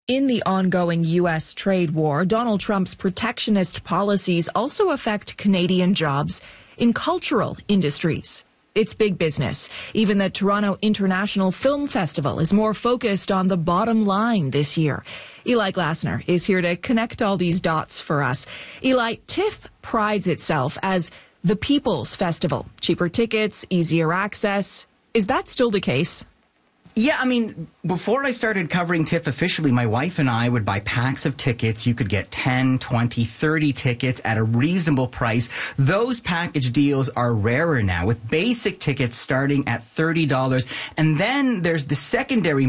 In the ongoing U.S. trade war, Donald Trump's protectionist policies also affect Canadian jobs in cultural industries. It's big business. Even the Toronto International Film Festival is more focused on the bottom line this year. Eli Glasner is here to connect all these dots for us. Eli, TIFF prides itself as the People's Festival. Cheaper tickets, easier access. Is that still the case? Yeah, I mean, before I started covering TIFF officially, my wife and I would buy packs of tickets. You could get 10, 20, 30 tickets at a reasonable price. Those package deals are rarer now, with basic tickets starting at $30. And then there's the secondary